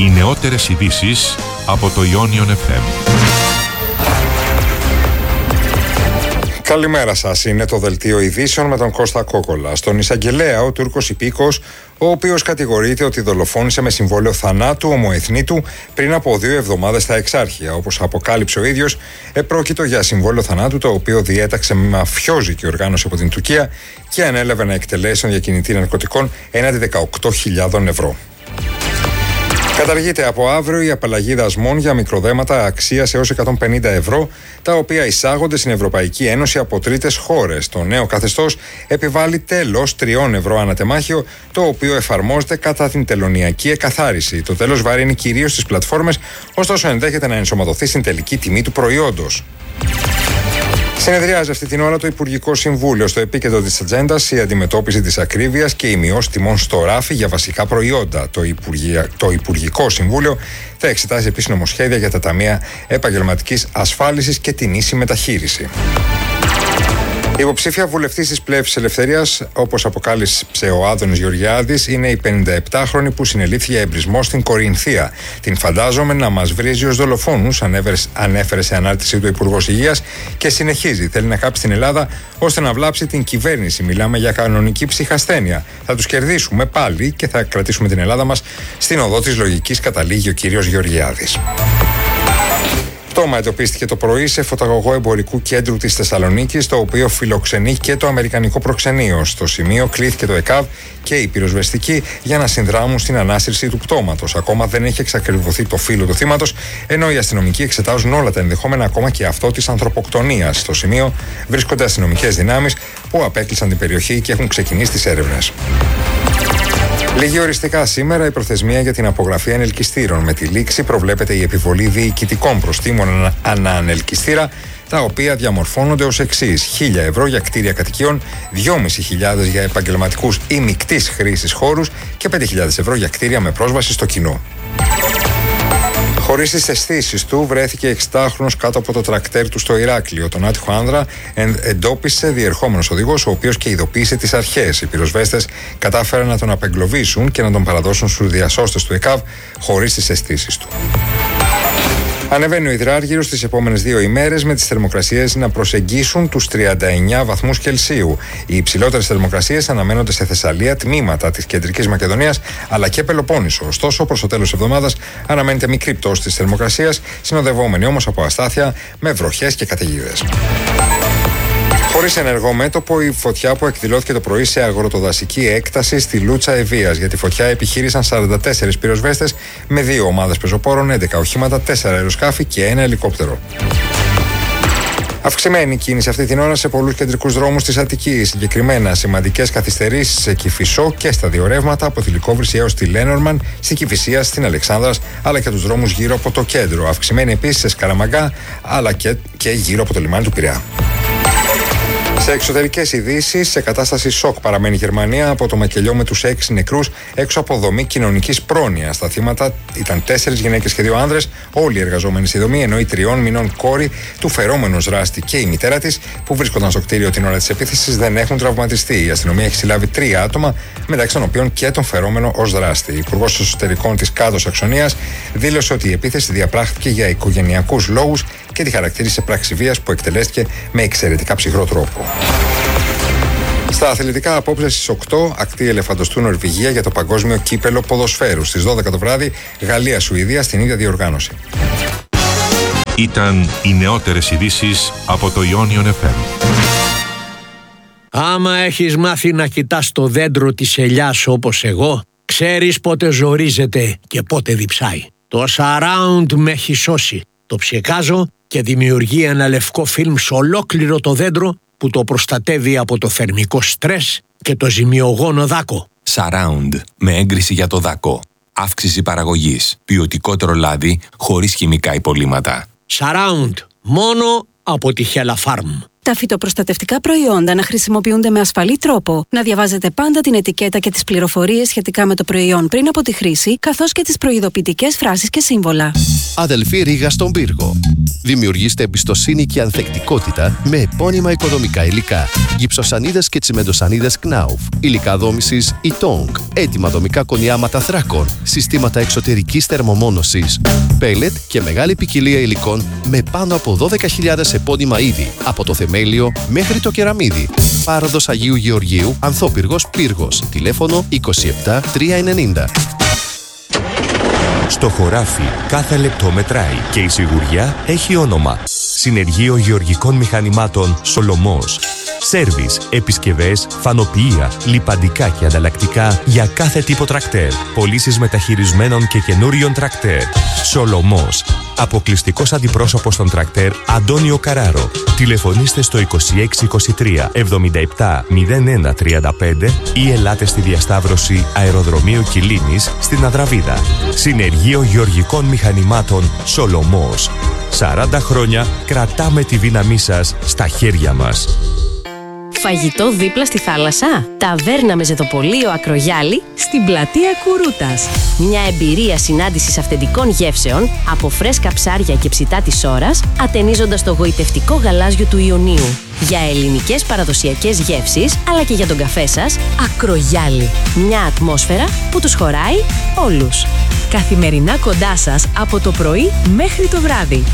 Οι νεότερες ειδήσεις από το Ionion FM. Καλημέρα σας, είναι το δελτίο ειδήσεων με τον Κώστα Κόκολα. Στον εισαγγελέα, ο Τούρκος υπήκος, ο οποίος κατηγορείται ότι δολοφόνησε με συμβόλαιο θανάτου ομοεθνή του πριν από 2 εβδομάδες στα Εξάρχεια. Όπως αποκάλυψε ο ίδιος, επρόκειτο για συμβόλαιο θανάτου το οποίο διέταξε με μαφιόζικη οργάνωση από την Τουρκία και ανέλαβε να εκτελέσει τον διακινητή ναρκωτικών έναντι 18.000 ευρώ. Καταργείται από αύριο η απαλλαγή δασμών για μικροδέματα αξίας έως 150 ευρώ, τα οποία εισάγονται στην Ευρωπαϊκή Ένωση από τρίτες χώρες. Το νέο καθεστώς επιβάλλει τέλος 3 ευρώ ανά τεμάχιο, το οποίο εφαρμόζεται κατά την τελωνειακή εκαθάριση. Το τέλος βαρύνει κυρίως στις πλατφόρμες, ωστόσο ενδέχεται να ενσωματωθεί στην τελική τιμή του προϊόντος. Συνεδριάζει αυτή την ώρα το Υπουργικό Συμβούλιο. Στο επίκεντρο της ατζέντας η αντιμετώπιση της ακρίβειας και η μειώση τιμών στο ράφι για βασικά προϊόντα. Το Υπουργικό Συμβούλιο θα εξετάσει επίσης νομοσχέδια για τα ταμεία επαγγελματικής ασφάλισης και την ίση μεταχείριση. Η υποψήφια βουλευτής της Πλεύσης Ελευθερίας, όπως αποκάλυψε ο Άδωνης Γεωργιάδης, είναι η 57χρονη που συνελήφθη για εμπρισμό στην Κορινθία. Την φαντάζομαι να μας βρίζει ως δολοφόνους, ανέφερε σε ανάρτησή του Υπουργός Υγείας και συνεχίζει. Θέλει να κάψει την Ελλάδα ώστε να βλάψει την κυβέρνηση. Μιλάμε για κανονική ψυχασθένεια. Θα τους κερδίσουμε πάλι και θα κρατήσουμε την Ελλάδα μας στην οδό της λογικής, καταλήγει ο κύριος Γεωργιάδης. Πτώμα εντοπίστηκε το πρωί σε φωταγωγό εμπορικού κέντρου της Θεσσαλονίκης, το οποίο φιλοξενεί και το αμερικανικό προξενείο. Στο σημείο κλήθηκε το ΕΚΑΒ και η πυροσβεστική για να συνδράμουν στην ανάσυρση του πτώματος. Ακόμα δεν έχει εξακριβωθεί το φύλο του θύματος, ενώ οι αστυνομικοί εξετάζουν όλα τα ενδεχόμενα, ακόμα και αυτό της ανθρωποκτονίας. Στο σημείο βρίσκονται αστυνομικές δυνάμεις που απέκλεισαν την περιοχή και έχουν ξεκινήσει τις έρευνες. Λίγη οριστικά σήμερα η προθεσμία για την απογραφή ανελκυστήρων. Με τη λήξη προβλέπεται η επιβολή διοικητικών προστίμων ανά ανελκυστήρα, τα οποία διαμορφώνονται ως εξής: 1.000 ευρώ για κτίρια κατοικιών, 2.500 για επαγγελματικούς ή μεικτής χρήσης χώρους και 5.000 ευρώ για κτίρια με πρόσβαση στο κοινό. Χωρίς τις αισθήσεις του, βρέθηκε 60χρονος κάτω από το τρακτέρ του στο Ηράκλειο. Τον άτυχο άνδρα εντόπισε διερχόμενος οδηγός, ο οποίος και ειδοποίησε τις αρχές. Οι πυροσβέστες κατάφεραν να τον απεγκλωβίσουν και να τον παραδώσουν στους διασώστες του ΕΚΑΒ χωρίς τις αισθήσεις του. Ανεβαίνει ο υδράργυρος τις επόμενες 2 ημέρες, με τις θερμοκρασίες να προσεγγίσουν τους 39 βαθμούς Κελσίου. Οι υψηλότερες θερμοκρασίες αναμένονται σε Θεσσαλία, τμήματα της Κεντρικής Μακεδονίας αλλά και Πελοπόννησο. Ωστόσο, προς το τέλος της εβδομάδας αναμένεται μικρή πτώση της θερμοκρασίας, συνοδευόμενη όμως από αστάθεια με βροχές και καταιγίδες. Χωρίς ενεργό μέτωπο, η φωτιά που εκδηλώθηκε το πρωί σε αγροτοδασική έκταση στη Λούτσα Ευβοίας. Για τη φωτιά επιχείρησαν 44 πυροσβέστες με 2 ομάδες πεζοπόρων, 11 οχήματα, 4 αεροσκάφη και 1 ελικόπτερο. Αυξημένη κίνηση αυτή την ώρα σε πολλούς κεντρικούς δρόμους της Αττικής. Συγκεκριμένα σημαντικές καθυστερήσεις σε Κηφισό και στα 2 ρεύματα από τη Λυκόβρηση έως τη Λένορμαν, στην Κηφισία, στην Αλεξάνδρας, αλλά και τους δρόμους γύρω από το κέντρο. Αυξημένη επίσης σε Σκαραμαγκά, αλλά και γύρω από το λιμάνι του Πειραιά. Σε εξωτερικές ειδήσεις, σε κατάσταση σοκ παραμένει η Γερμανία από το μακελιό με τους 6 νεκρούς έξω από δομή κοινωνικής πρόνοιας. Τα θύματα ήταν 4 γυναίκες και 2 άνδρες, όλοι οι εργαζόμενοι στη δομή, ενώ η 3 μηνών κόρη του φερόμενου δράστη και η μητέρα της, που βρίσκονταν στο κτίριο την ώρα της επίθεσης, δεν έχουν τραυματιστεί. Η αστυνομία έχει συλλάβει 3 άτομα, μεταξύ των οποίων και τον φερόμενο ως δράστη. Η Υπουργός Εσωτερικών της Κάτω Σαξονίας δήλωσε ότι η επίθεση διαπράχθηκε για οικογενειακούς λόγους και τη χαρακτήρισε πράξη βίας που εκτελέστηκε με εξαιρετικά ψυχρό τρόπο. Στα αθλητικά, απόψε στις 8, ακτή ελεφαντοστού Νορβηγία για το παγκόσμιο κύπελο ποδοσφαίρου. Στις 12 το βράδυ, Γαλλία-Σουηδία στην ίδια διοργάνωση. Ήταν οι νεότερες ειδήσεις από το Ionion FM. Άμα έχεις μάθει να κοιτάς το δέντρο της ελιάς όπως εγώ, ξέρεις πότε ζορίζεται και πότε διψάει. Το surround με έχει σώσει. Το ψεκάζω και δημιουργεί ένα λευκό φιλμ σε ολόκληρο το δέντρο που το προστατεύει από το θερμικό στρες και το ζημιογόνο δάκο. Surround με έγκριση για το δάκο. Αύξηση παραγωγής. Ποιοτικότερο λάδι χωρίς χημικά υπολείμματα. Surround μόνο από τη Hella Farm. Τα φυτοπροστατευτικά προϊόντα να χρησιμοποιούνται με ασφαλή τρόπο. Να διαβάζετε πάντα την ετικέτα και τις πληροφορίες σχετικά με το προϊόν πριν από τη χρήση, καθώς και τις προειδοποιητικές φράσεις και σύμβολα. Αδελφή Ρήγα στον πύργο. Δημιουργήστε εμπιστοσύνη και ανθεκτικότητα με επώνυμα οικοδομικά υλικά. Γυψοσανίδες και τσιμεντοσανίδες Knauf. Υλικά δόμησης Itong. Έτοιμα δομικά κονιάματα Θράκων. Συστήματα εξωτερικής θερμομόνωσης. Πέλετ και μεγάλη ποικιλία υλικών με πάνω από 12.000 επώνυμα είδη. Από το θεμέλιο μέχρι το κεραμίδι. Πάροδος Αγίου Γεωργίου, Ανθόπυργος Πύργος. Τηλέφωνο 27 390. Στο χωράφι κάθε λεπτό μετράει και η σιγουριά έχει όνομα. Συνεργείο Γεωργικών Μηχανημάτων Σολομός. Σέρβις, επισκευές, φανοποιεία, λιπαντικά και ανταλλακτικά για κάθε τύπο τρακτέρ. Πωλήσεις μεταχειρισμένων και καινούριων τρακτέρ. Σολομός. Αποκλειστικός αντιπρόσωπος των τρακτέρ Αντώνιο Καράρο. Τηλεφωνήστε στο 2623 77 01 35 ή ελάτε στη διασταύρωση Αεροδρομίου Κιλίνης στην Αδραβίδα. Συνεργείο Γεωργικών Μηχανημάτων Σολομός. 40 χρόνια κρατάμε τη δύναμή σας στα χέρια μας. Φαγητό δίπλα στη θάλασσα. Ταβέρνα με ζεδοπολείο Ακρογιάλη στην πλατεία Κουρούτας. Μια εμπειρία συνάντησης αυθεντικών γεύσεων από φρέσκα ψάρια και ψητά της ώρας, ατενίζοντας το γοητευτικό γαλάζιο του Ιωνίου. Για ελληνικές παραδοσιακές γεύσεις, αλλά και για τον καφέ σας, Ακρογιάλη. Μια ατμόσφαιρα που τους χωράει όλους. Καθημερινά κοντά σας από το πρωί μέχρι το βράδυ.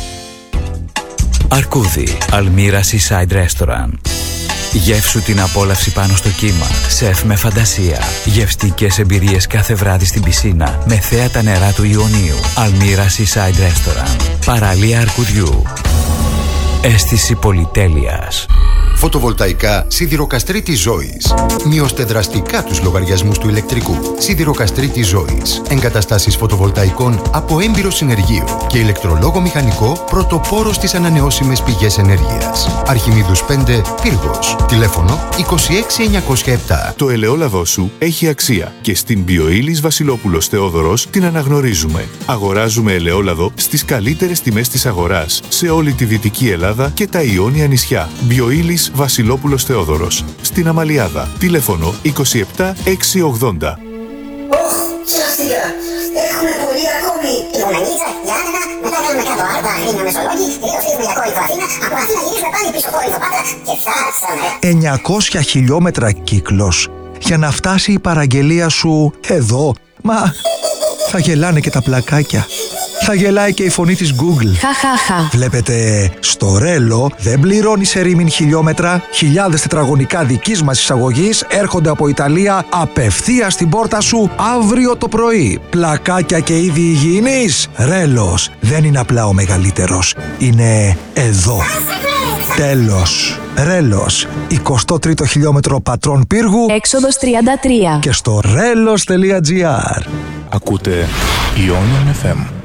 Αρκούδι, Αλμύρα Seaside Restaurant. Γεύσου την απόλαυση πάνω στο κύμα. Σεφ με φαντασία. Γευστικές εμπειρίες κάθε βράδυ στην πισίνα με θέα τα νερά του Ιωνίου. Αλμύρα Seaside Restaurant. Παραλία Αρκουδιού. Αίσθηση πολυτέλειας. Φωτοβολταϊκά Σιδηροκαστρίτης Ζώης. Μειώστε δραστικά τους λογαριασμούς του ηλεκτρικού. Σιδηροκαστρίτης Ζώης. Εγκαταστάσεις φωτοβολταϊκών από έμπειρο συνεργείο και ηλεκτρολόγο μηχανικό πρωτοπόρο στις ανανεώσιμες πηγές ενέργειας. Αρχιμίδους 5, Πύργος. Τηλέφωνο 26907. Το ελαιόλαδό σου έχει αξία και στην Bioilis Βασιλόπουλος Θεόδωρος την αναγνωρίζουμε. Αγοράζουμε ελαιόλαδο στις καλύτερες τιμές της αγοράς σε όλη τη Δυτική Ελλάδα και τα Ιόνια νησιά. Bioilis Βασιλόπουλος Θεόδωρος. Στην Αμαλιάδα. Τηλέφωνο 27 680. Σωστικά. Έχουμε πολύ ακόμη. Υπομενίτσα, Γιάννενα, μετά κάνουμε κάτω Άρτα, Αγρίνιο Μεσολόγγι, τελείως φύγουμε για Κόρινθο Αθήνα, από Αθήνα γυρίσουμε πάλι πίσω Κόρινθο Πάτρα και φτάσαμε. 900 χιλιόμετρα κύκλος για να φτάσει η παραγγελία σου εδώ. Μα θα γελάνε και τα πλακάκια. Θα γελάει και η φωνή της Google. Χαχαχα. Βλέπετε, στο Ρέλο δεν πληρώνεις ερήμην χιλιόμετρα. Χιλιάδες τετραγωνικά δικής μας εισαγωγής έρχονται από Ιταλία απευθείας στην πόρτα σου αύριο το πρωί. Πλακάκια και είδη υγιεινής. Ρέλος δεν είναι απλά ο μεγαλύτερος. Είναι εδώ. Τέλος. Ρέλος, 23ο χιλιόμετρο Πατρών Πύργου, έξοδος 33 και στο relos.gr. Ακούτε Ionian FM.